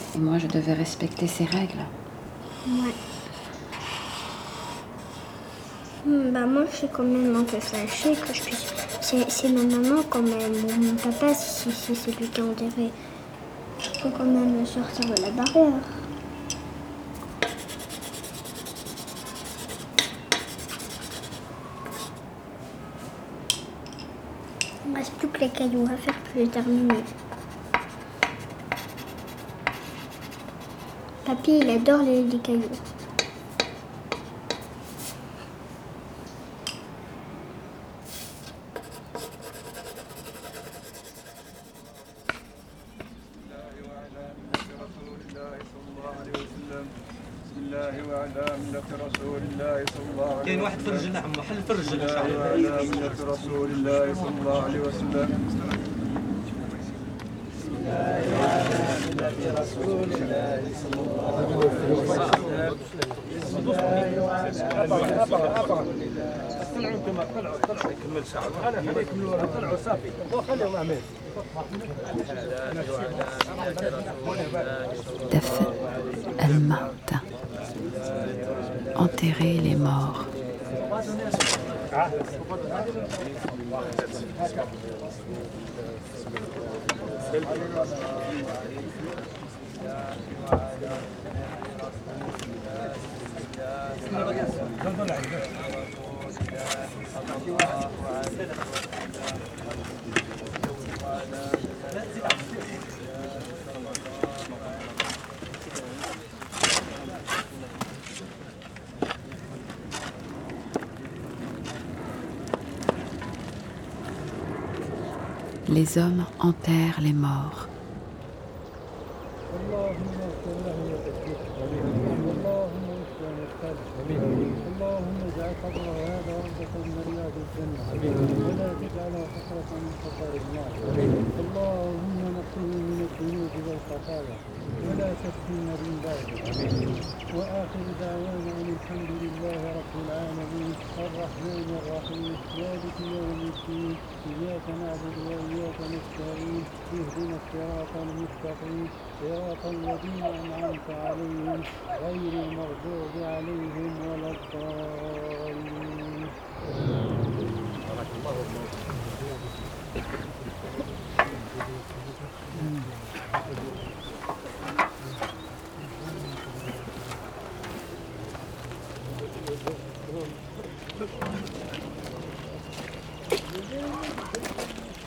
Et moi, je devais respecter ces règles. Ouais. Moi, je suis quand même un peu fâchée que je puisse... C'est ma maman quand même, ou mon papa, si c'est celui qui est enterré. Je peux quand même sortir de la barrière. Il ne reste plus que les cailloux à faire, puis j'ai terminé. Papy, il adore les cailloux. كاين واحد في الرجل عمو حل في الرجل ان شاء الله رسول الله صلى الله عليه وسلم رسول الله صلى الله عليه وسلم. دفن الموتى. Enterrer les morts. Les hommes enterrent les morts. اللهم اجعل قبره هذا روضة من رياض الجنة ولا تجعله حفرة من حفر النار اللهم نقه من الذنوب والخطايا ولا تفتنا من بعده وآخر دعوانا أن الحمد لله رب العالمين الرحمن الرحيم مالك يوم الدين إياك نعبد وإياك نستعين اهدنا الصراط المستقيم صراط الذين أنعمت عليهم غير المغضوب عليهم ولا الضالين